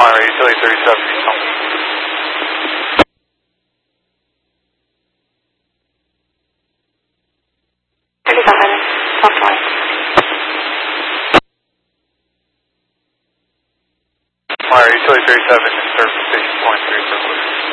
Monterey Utility 37, Eastern. Monterey Utility 37 in service station, 0.3 for clear.